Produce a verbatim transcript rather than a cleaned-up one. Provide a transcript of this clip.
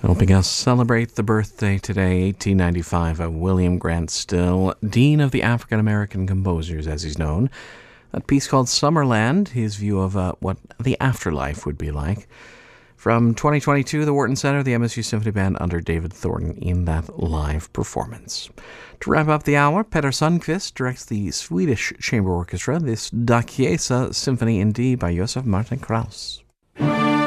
Helping us celebrate the birthday today, eighteen ninety-five, of William Grant Still, Dean of the African American Composers, as he's known. That piece called Summerland, his view of uh, what the afterlife would be like. From twenty twenty-two, the Wharton Center, the M S U Symphony Band under David Thornton in that live performance. To wrap up the hour, Petter Sundqvist directs the Swedish Chamber Orchestra, this Da Chiesa Symphony in D by Josef Martin Krauss.